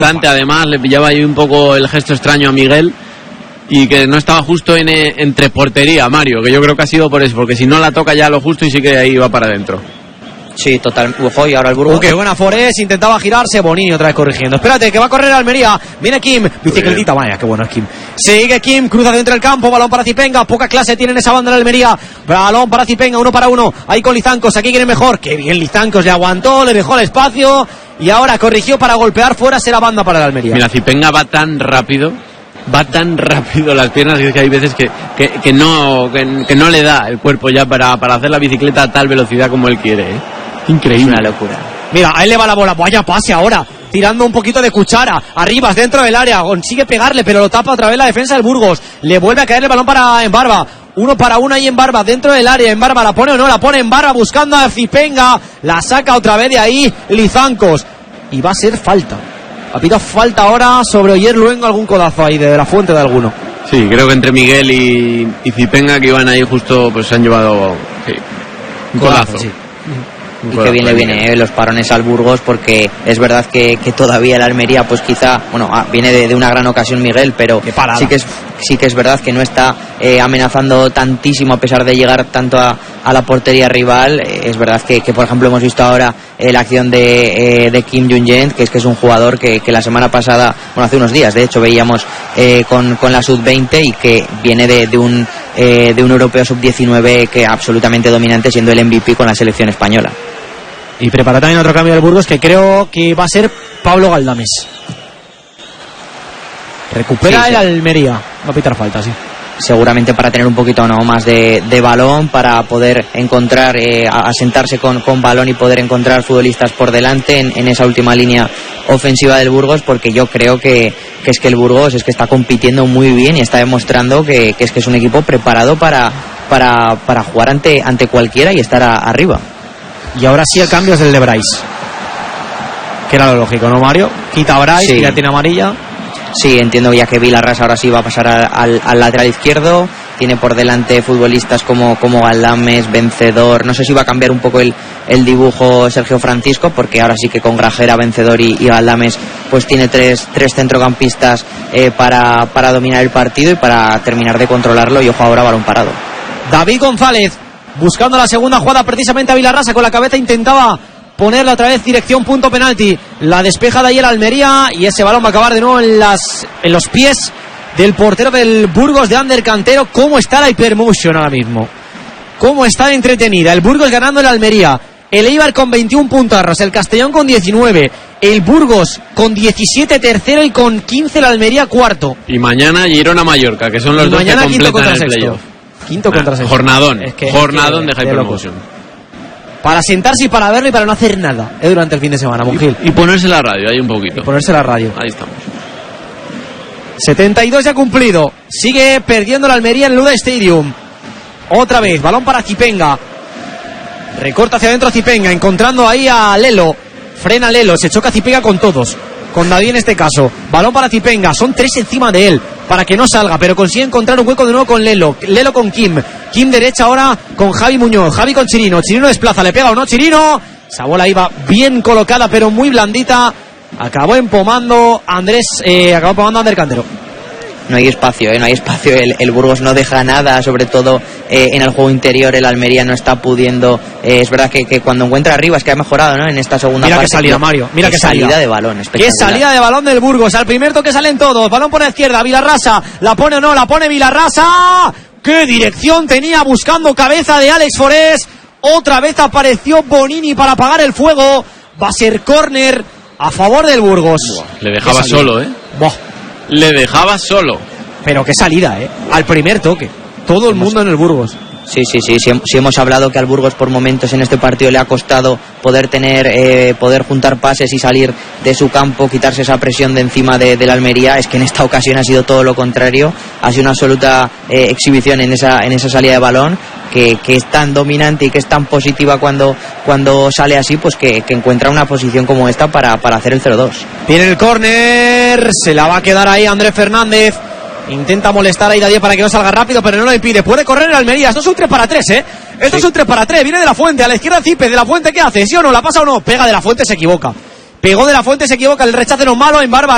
Además le pillaba ahí un poco el gesto extraño a Miguel y que no estaba justo entre portería, Mario, que yo creo que ha sido por eso, porque si no la toca ya lo justo y sí que ahí va para adentro. Sí, total. Ojo, y ahora el Burgos. Qué buena Forés, intentaba girarse, Bonini otra vez corrigiendo. Espérate, que va a correr Almería. Viene Kim, bicicletita, vaya, qué bueno es Kim. Sigue Kim, cruza dentro del campo, balón para Zipenga. Poca clase tiene en esa banda de Almería. Balón para Zipenga, 1 para 1. Ahí con Lizancos, aquí quiere mejor. Qué bien Lizancos, le aguantó, le dejó el espacio. Y ahora corrigió para golpear fuera, será banda para el Almería. Mira, Zipenga va tan rápido las piernas, y es que hay veces que no le da el cuerpo ya para hacer la bicicleta a tal velocidad como él quiere, ¿eh? Increíble. Es una locura. Mira, ahí le va la bola, vaya pase ahora, tirando un poquito de cuchara, arriba, dentro del área, consigue pegarle, pero lo tapa otra vez la defensa del Burgos, le vuelve a caer el balón para Embarba, 1 para 1 ahí Embarba, dentro del área, Embarba la pone o no, la pone Embarba buscando a Zipenga, la saca otra vez de ahí Lizancos, y va a ser falta. Ha pedido falta ahora sobre Oyer Luengo, algún codazo ahí de la fuente de alguno. Sí, creo que entre Miguel y Zipenga, que iban ahí justo, pues se han llevado un codazo. Sí. Y que bien le viene los parones al Burgos, porque es verdad que todavía el Almería pues quizá, bueno, viene de una gran ocasión Miguel, pero sí que es verdad que no está amenazando tantísimo a pesar de llegar tanto a la portería rival. Es verdad que por ejemplo hemos visto ahora la acción de Kim Jung-jen, que es un jugador que la semana pasada, bueno, hace unos días de hecho veíamos con la sub-20 y que viene de un europeo sub-19 que absolutamente dominante, siendo el MVP con la selección española. Y prepara también otro cambio del Burgos, que creo que va a ser Pablo Galdames. Recupera el Almería. Va a pitar falta, sí. Seguramente para tener un poquito más de balón, para poder encontrar, asentarse con balón y poder encontrar futbolistas por delante en esa última línea ofensiva del Burgos, porque yo creo que es que el Burgos es que está compitiendo muy bien y está demostrando que es un equipo preparado para jugar ante cualquiera y estar arriba. Y ahora sí el cambio es el de Bryce, que era lo lógico, ¿no, Mario? Quita a Bryce, sí. Y ya tiene amarilla. Sí, entiendo ya que Vilarrasa ahora sí va a pasar al lateral izquierdo. Tiene por delante futbolistas como Galdames, Vencedor. No sé si va a cambiar un poco el dibujo Sergio Francisco, porque ahora sí que con Grajera, Vencedor y Galdames pues tiene tres centrocampistas para dominar el partido y para terminar de controlarlo. Y ojo ahora, balón parado. David González buscando la segunda jugada precisamente a Vilarrasa, con la cabeza intentaba ponerla otra vez dirección punto penalti, la despeja de ahí el Almería y ese balón va a acabar de nuevo en los pies del portero del Burgos, de Ander Cantero. ¿Cómo está la Hypermotion ahora mismo? ¿Cómo está entretenida? El Burgos ganando el Almería, el Eibar con 21 puntos, el Castellón con 19, el Burgos con 17 tercero y con 15 el Almería cuarto. Y mañana Girona-Mallorca, que son los dos que completan el playoff. Quinto contra sexto. Jornadón de Hypermotion. Para sentarse y para verlo y para no hacer nada durante el fin de semana, Mongil. Y ponerse la radio ahí un poquito. Ahí estamos. 72 ya cumplido. Sigue perdiendo la Almería en el Luda Stadium. Otra vez, balón para Zipenga. Recorta hacia adentro Zipenga, encontrando ahí a Lelo. Frena Lelo, se choca Zipenga con todos. Con David en este caso. Balón para Zipenga, son 3 encima de él para que no salga, pero consigue encontrar un hueco de nuevo con Lelo. Lelo con Kim derecha ahora con Javi Muñoz. Javi con Chirino desplaza, le pega o no Chirino. Esa bola iba bien colocada pero muy blandita. Acabó empomando Ander Cantero. No hay espacio, no hay espacio. El Burgos no deja nada, sobre todo en el juego interior. El Almería no está pudiendo. Es verdad que cuando encuentra arriba es que ha mejorado, ¿no? En esta segunda parte. Mira qué salida, Mario. Mira qué salida de balón. Qué salida de balón del Burgos. Al primer toque salen todos. Balón por la izquierda. Vilarrasa. La pone o no, la pone Vilarrasa. ¡Qué dirección tenía buscando cabeza de Alex Forés! Otra vez apareció Bonini para apagar el fuego. Va a ser córner a favor del Burgos. Le dejaba solo, Le dejaba solo. Pero qué salida, al primer toque. Todo el mundo en el Burgos. Sí, hemos hablado que al Burgos por momentos en este partido le ha costado poder juntar pases y salir de su campo, quitarse esa presión de encima de la Almería. Es que en esta ocasión ha sido todo lo contrario. Ha sido una absoluta exhibición en esa salida de balón, que es tan dominante y que es tan positiva cuando sale así, pues que encuentra una posición como esta para hacer el 0-2. Tiene el córner, se la va a quedar ahí Andrés Fernández. Intenta molestar a Ida 10 para que no salga rápido, pero no lo impide. Puede correr el Almería. Esto es un 3 para 3, Esto es un 3 para 3. Viene de la Fuente, a la izquierda Cipe. De la Fuente, ¿qué hace? ¿Sí o no? ¿La pasa o no? Pega de la Fuente, se equivoca. Pegó de la Fuente, se equivoca. El rechace no es malo. En Barba